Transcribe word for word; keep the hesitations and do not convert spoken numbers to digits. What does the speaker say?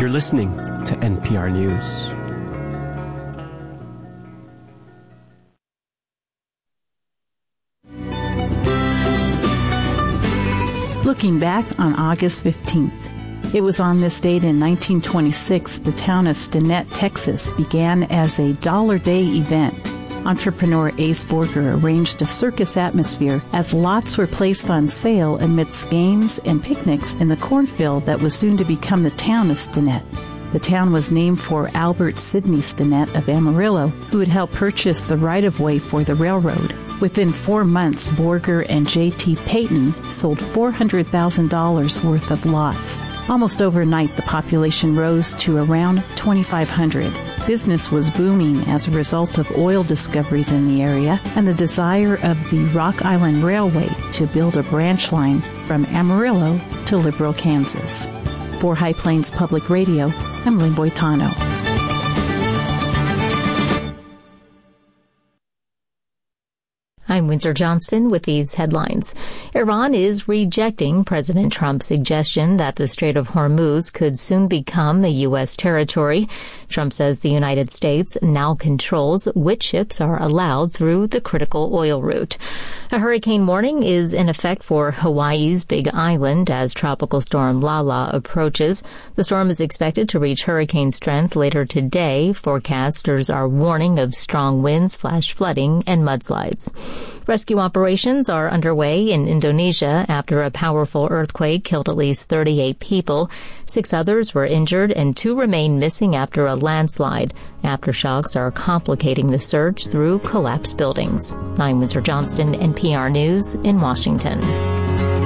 You're listening to N P R News. Looking back on August fifteenth, it was on this date in nineteen twenty-six the town of Stinnett, Texas began as a Dollar Day event. Entrepreneur Ace Borger arranged a circus atmosphere as lots were placed on sale amidst games and picnics in the cornfield that was soon to become the town of Stinnett. The town was named for Albert Sidney Stinnett of Amarillo, who had helped purchase the right-of-way for the railroad. Within four months, Borger and J T Payton sold four hundred thousand dollars worth of lots. Almost overnight, the population rose to around twenty-five hundred. Business was booming as a result of oil discoveries in the area and the desire of the Rock Island Railway to build a branch line from Amarillo to Liberal, Kansas. For High Plains Public Radio, I'm Lynn Boitano. I'm Windsor Johnston with these headlines. Iran is rejecting President Trump's suggestion that the Strait of Hormuz could soon become a U S territory. Trump says the United States now controls which ships are allowed through the critical oil route. A hurricane warning is in effect for Hawaii's Big Island as Tropical Storm Lala approaches. The storm is expected to reach hurricane strength later today. Forecasters are warning of strong winds, flash flooding, and mudslides. Rescue operations are underway in Indonesia after a powerful earthquake killed at least thirty-eight people. Six others were injured and two remain missing after a landslide. Aftershocks are complicating the search through collapsed buildings. I'm Windsor Johnston, N P R News in Washington.